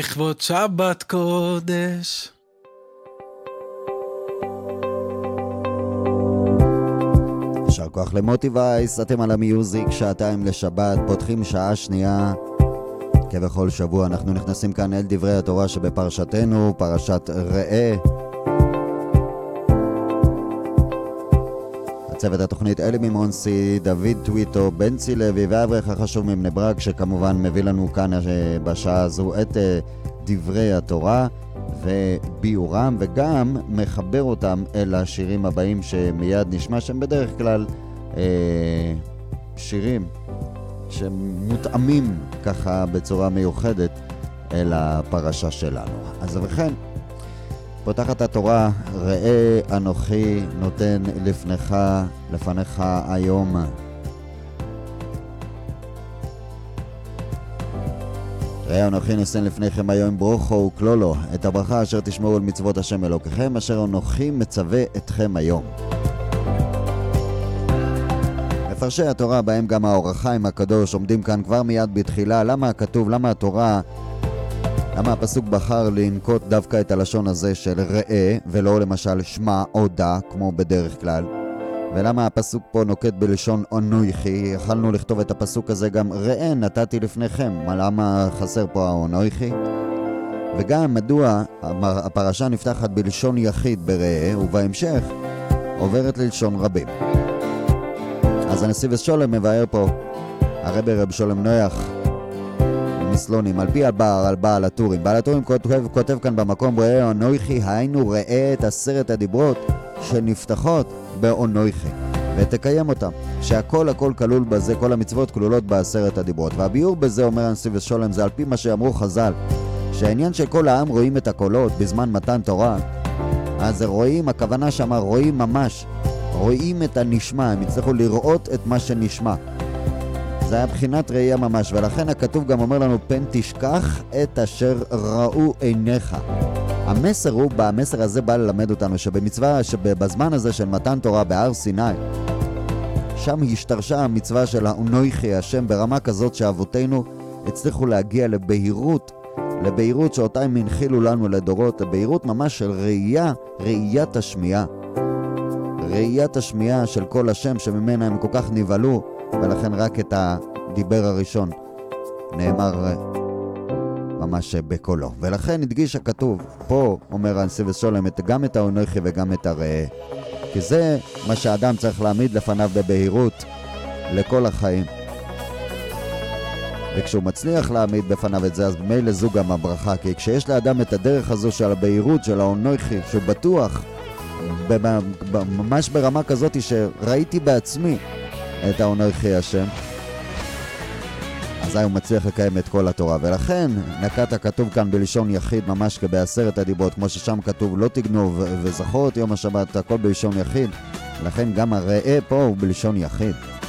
לכבוד שבת קודש. יישר כוח למוטי וייס, אתם על המיוזיק, שעתיים לשבת, פותחים שעה שנייה. כבכל שבוע אנחנו נכנסים כאן אל דברי התורה שבפרשתנו, פרשת ראה. צוות התוכנית אלי מימונסי, דוד טוויטו, בנצי לוי ואברך החשוב מבני ברק, שכמובן מביא לנו כאן בשעה הזו את דברי התורה וביורם, וגם מחבר אותם אל השירים הבאים שמיד נשמע, שהם בדרך כלל שירים שמותאמים ככה בצורה מיוחדת אל הפרשה שלנו. אז וכן, פותחת התורה, ראה אנוכי נותן לפניך היום. ראה אנוכי נותן לפניכם היום ברוכו וכלולו, את הברכה אשר תשמעו על מצוות השם אלוקיכם, אשר אנוכי מצווה אתכם היום. מפרשי התורה, בהם גם האור החיים הקדוש, עומדים כאן כבר מיד בתחילה. למה הכתוב, למה התורה, למה הפסוק בחר לנקוט דווקא את הלשון הזה של ראה, ולא למשל שמע או דע, כמו בדרך כלל? ולמה הפסוק פה נוקט בלשון אנוכי? יכלנו לכתוב את הפסוק הזה גם ראה נתתי לפניכם. למה חסר פה האנוכי? וגם מדוע הפרשה נפתחת בלשון יחיד בראה, ובהמשך עוברת ללשון רבים? אז הנשיא ושולם מבאר פה, הרבי רב שולם נויח מסלונים, על פי הבר, על בעל הטורים. בעל הטורים כותב כאן במקום, ראה אנוכי, היינו ראה את 10 הדיברות שנפתחות באנוכי, ותקיים אותם, שהכל כלול בזה, כל המצוות כלולות ב10 הדיברות. והביאור בזה, אומר הנשיא ושולם, זה על פי מה שאמרו חז"ל, שהעניין של כל העם רואים את הקולות בזמן מתן תורה. אז רואים, הכוונה שאמר, רואים ממש, רואים את הנשמע, הם יצטרכו לראות את מה שנשמע. זה היה בחינת ראייה ממש, ולכן הכתוב גם אומר לנו, פן תשכח את אשר ראו עיניך. המסר הזה בא ללמד אותנו שבמצווה, שבזמן הזה של מתן תורה בהר סיני, שם השתרשה המצווה של האנוכי השם ברמה כזאת שאבותינו הצליחו להגיע לבהירות שאותה הם הנחילו לנו לדורות, לבהירות ממש של ראיית השמיעה. ראיית השמיעה של כל השם שממנה הם כל כך נבהלו, ולכן רק את הדיבר הראשון נאמר ממש בקולו. ולכן הדגיש הכתוב, פה אומר הנשיא ושולם, גם את האנוכי וגם את הראה. כי זה מה שהאדם צריך להעמיד לפניו בבהירות לכל החיים. וכשהוא מצליח להעמיד בפניו את זה, אז במילא זו גם הברכה. כי כשיש לאדם את הדרך הזו של הבהירות של האנוכי, שהוא בטוח, ממש ברמה כזאת שראיתי בעצמי את האנוכי השם, אז הוא מצליח לקיים את כל התורה. ולכן נקט הכתוב כאן בלשון יחיד, ממש כב10 הדיברות, כמו ששם כתוב לא תגנוב וזכור את יום השבת, הכל בלשון יחיד. לכן גם הראה פה הוא בלשון יחיד.